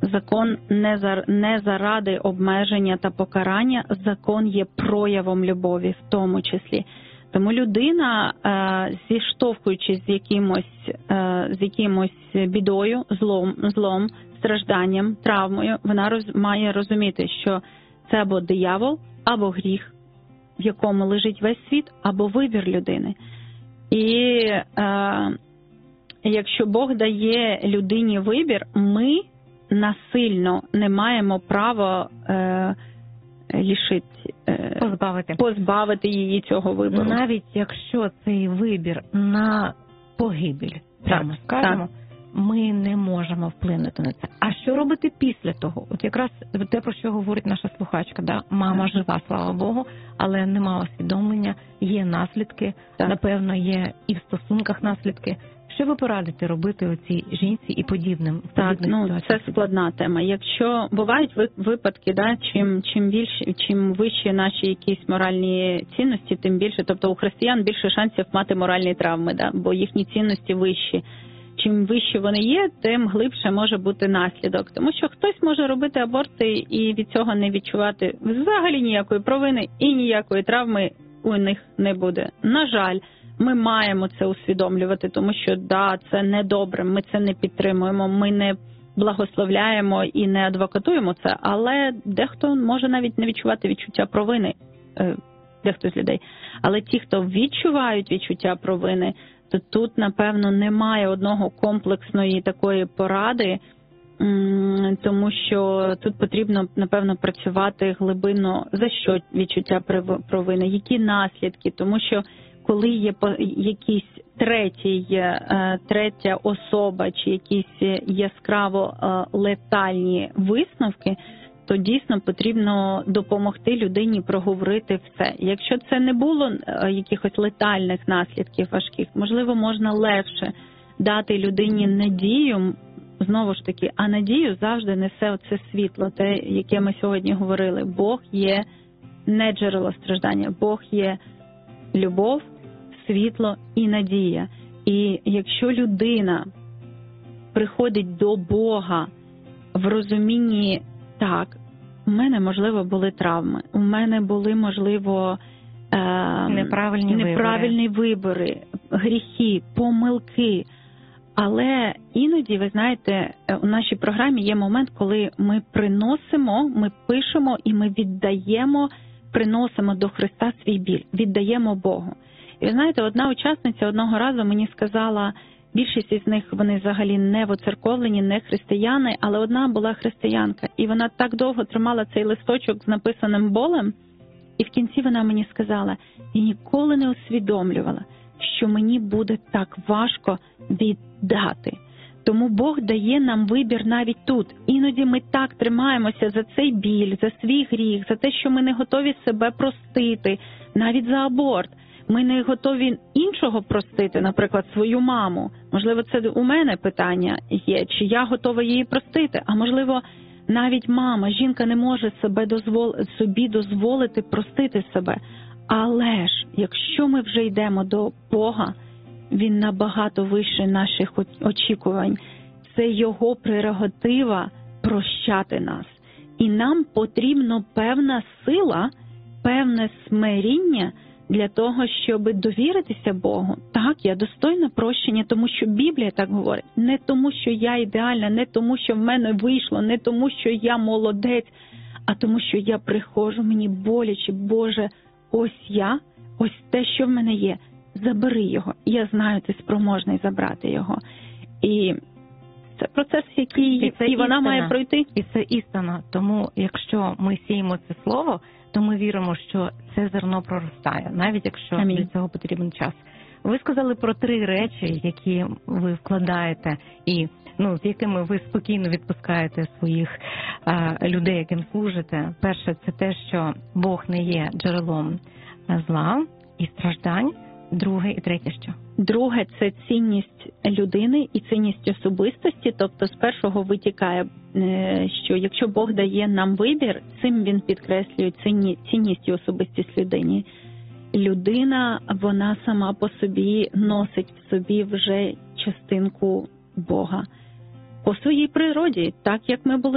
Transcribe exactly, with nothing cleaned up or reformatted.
Закон не, за, не заради обмеження та покарання, закон є проявом любові в тому числі. Тому людина, зіштовхуючись з якимось, з якимось бідою, злом, злом, стражданням, травмою, вона роз, має розуміти, що це або диявол, або гріх, в якому лежить весь світ, або вибір людини. І е, якщо Бог дає людині вибір, ми насильно не маємо права е, лишити, е, позбавити. позбавити її цього вибору. Навіть якщо цей вибір на погибель, прямо скажемо, ми не можемо вплинути на це. А що робити після того? От якраз те, про що говорить наша слухачка, да? Мама жива, слава Богу, але нема усвідомлення, є наслідки, так. Напевно, є і в стосунках наслідки. Що ви порадите робити оцій жінці і подібним? Так, ну це складна тема. Якщо бувають випадки, да, чим чим більше, чим вищі наші якісь моральні цінності, тим більше, тобто у християн більше шансів мати моральні травми, да, бо їхні цінності вищі. Чим вищі вони є, тим глибше може бути наслідок. Тому що хтось може робити аборти і від цього не відчувати взагалі ніякої провини і ніякої травми у них не буде. На жаль, ми маємо це усвідомлювати, тому що, да, це недобре, ми це не підтримуємо, ми не благословляємо і не адвокатуємо це, але дехто може навіть не відчувати відчуття провини, дехто з людей. Але ті, хто відчувають відчуття провини, то тут, напевно, немає одного комплексної такої поради, тому що тут потрібно, напевно, працювати глибинно, за що відчуття провини, які наслідки, тому що коли є якийсь третій, третя особа чи якісь яскраво летальні висновки, то дійсно потрібно допомогти людині проговорити все. Якщо це не було якихось летальних наслідків важких, можливо, можна легше дати людині надію, знову ж таки, а надію завжди несе оце світло, те, яке ми сьогодні говорили. Бог є не джерело страждання, Бог є любов, світло і надія. І якщо людина приходить до Бога в розумінні, так, у мене, можливо, були травми, у мене були, можливо, е, неправильні, неправильні вибори. вибори, гріхи, помилки. Але іноді, ви знаєте, у нашій програмі є момент, коли ми приносимо, ми пишемо і ми віддаємо, приносимо до Христа свій біль, віддаємо Богу. І ви знаєте, одна учасниця одного разу мені сказала, більшість із них, вони взагалі не воцерковлені, не християни, але одна була християнка. І вона так довго тримала цей листочок з написаним болем, і в кінці вона мені сказала, я ніколи не усвідомлювала, що мені буде так важко віддати. Тому Бог дає нам вибір навіть тут. Іноді ми так тримаємося за цей біль, за свій гріх, за те, що ми не готові себе простити, навіть за аборт. Ми не готові іншого простити, наприклад, свою маму. Можливо, це у мене питання є, чи я готова її простити. А можливо, навіть мама, жінка не може себе дозвол... собі дозволити простити себе. Але ж, якщо ми вже йдемо до Бога, Він набагато вище наших очікувань. Це Його прерогатива прощати нас. І нам потрібна певна сила, певне смиріння для того, щоб довіритися Богу. Так, я достойна прощення, тому що Біблія так говорить. Не тому, що я ідеальна, не тому, що в мене вийшло, не тому, що я молодець, а тому, що я приходжу, мені боляче, Боже, ось я, ось те, що в мене є. Забери його. Я знаю, ти спроможний забрати його. І це процес, який і, це і вона істина. Має пройти. І це істина. Тому, якщо ми сіємо це слово, то ми віримо, що це зерно проростає, навіть якщо Амінь. Для цього потрібен час. Ви сказали про три речі, які ви вкладаєте і ну, з якими ви спокійно відпускаєте своїх е, людей, яким служите. Перше, це те, що Бог не є джерелом зла і страждань. Друге і третє що? Друге – це цінність людини і цінність особистості. Тобто з першого витікає, що якщо Бог дає нам вибір, цим Він підкреслює цінність і особистість людині. Людина, вона сама по собі носить в собі вже частинку Бога. По своїй природі, так як ми були